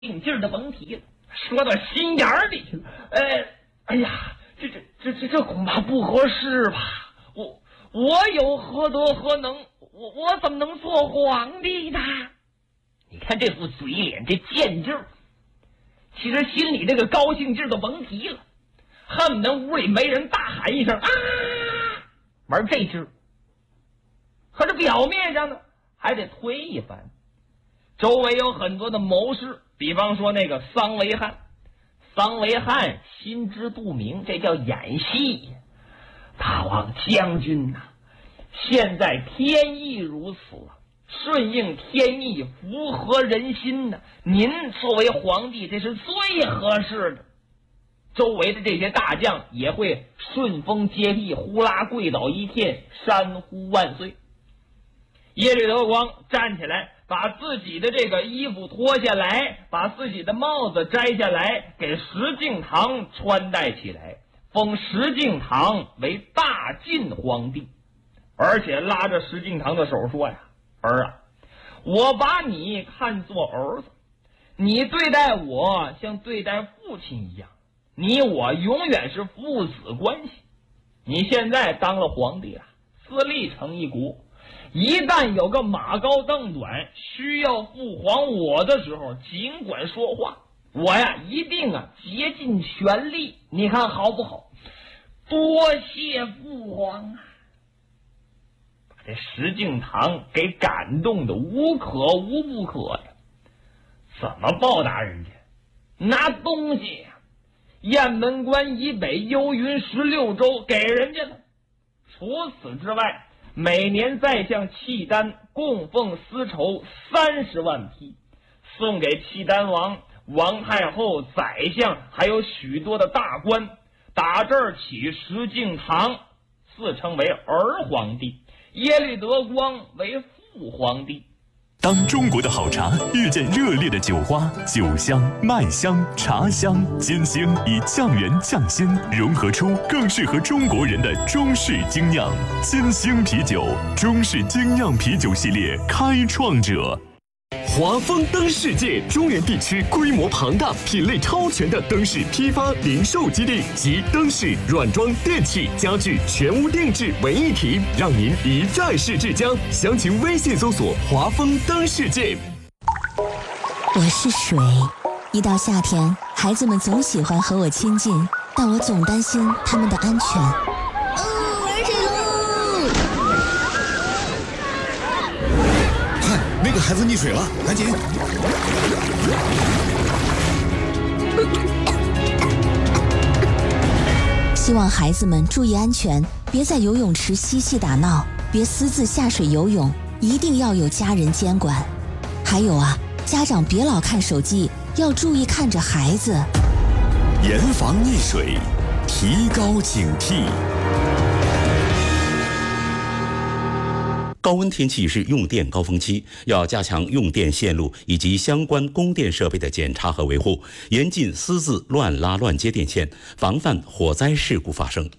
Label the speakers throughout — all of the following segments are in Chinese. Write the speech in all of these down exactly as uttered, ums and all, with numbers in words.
Speaker 1: 劲劲儿的甭提了，说到心眼儿里去了。呃，哎呀，这这这这这恐怕不合适吧？我我有何德何能？我我怎么能做皇帝呢？你看这副嘴脸，这贱劲儿，其实心里这个高兴劲儿都甭提了，恨不得屋里没人大喊一声啊！玩这劲儿，可是表面上呢还得推一番。周围有很多的谋士，比方说那个桑维汉，桑维汉心知肚明，这叫演戏。大王将军呐、啊，现在天意如此，顺应天意，符合人心呢、啊。您作为皇帝，这是最合适的。周围的这些大将也会顺风接替，呼啦跪倒一片，山呼万岁。耶律德光站起来，把自己的这个衣服脱下来，把自己的帽子摘下来，给石敬瑭穿戴起来，封石敬瑭为大晋皇帝，而且拉着石敬瑭的手说呀：“儿啊，我把你看作儿子，你对待我像对待父亲一样，你我永远是父子关系。你现在当了皇帝了，自立成一国。一旦有个马高凳短需要父皇我的时候，尽管说话，我呀一定啊竭尽全力，你看好不好？多谢父皇啊！”把这石敬瑭给感动的无可无不可呀。怎么报答人家？拿东西呀，雁门关以北幽云十六州给人家了。除此之外，每年再向契丹供奉丝绸三十万匹，送给契丹王、王太后、宰相，还有许多的大官。打这儿起，石敬瑭自称为儿皇帝，耶律德光为父皇帝。
Speaker 2: 当中国的好茶遇见热烈的酒花，酒香、麦香、茶香、金星以酱园酱鲜融合出更适合中国人的中式精酿。金星啤酒，中式精酿啤酒系列开创者。华丰灯世界中原地区规模庞大、品类超全的灯饰批发零售基地及灯饰、软装、电器、家具全屋定制为一体，让您一站式至江。详情微信搜索华丰灯世界。
Speaker 3: 我是水，一到夏天，孩子们总喜欢和我亲近，但我总担心他们的安全。哦，玩水喽！
Speaker 4: 看，那个孩子溺水了，赶紧！
Speaker 3: 希望孩子们注意安全，别在游泳池嬉戏打闹，别私自下水游泳，一定要有家人监管。还有啊，家长别老看手机，要注意看着孩子。
Speaker 2: 严防溺水，提高警惕。
Speaker 5: 高温天气是用电高峰期，要加强用电线路以及相关供电设备的检查和维护，严禁私自乱拉乱接电线，防范火灾事故发生。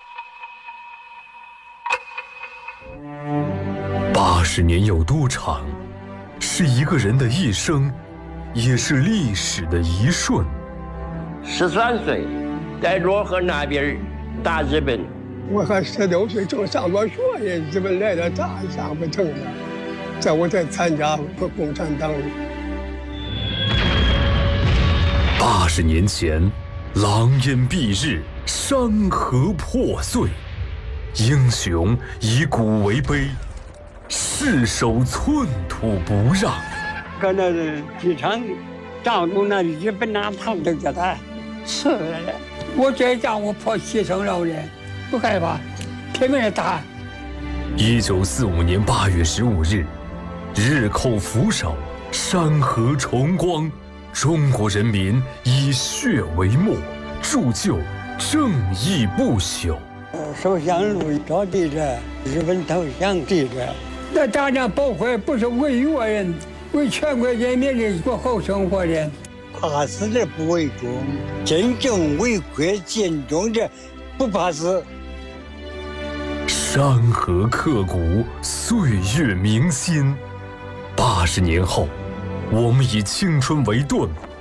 Speaker 6: 八十年有多长？是一个人的一生，也是历史的一瞬。
Speaker 7: 十三岁，在漯河那边打日本。
Speaker 8: 我还十六岁正上着学呢，日本来了咋上不成了？这我才参加共产党。
Speaker 6: 八十年前，狼烟蔽日，山河破碎，英雄以古为碑，誓守寸土不让。
Speaker 9: 搁那机场仗着那日本那炮都叫他吃了，我这仗我破牺牲了的。不害怕，拼命的打。
Speaker 6: 一九四五年八月十五日，日寇扶首，山河重光，中国人民以血为墨，铸就正义不朽。
Speaker 9: 首相路找记者，日本投降记者。那大家报会不是为越人，为全国人民的过好生活的。
Speaker 10: 怕死的不为忠，真正为国尽忠的不怕死。
Speaker 6: 山河刻骨，岁月铭心。八十年后，我们以青春为盾，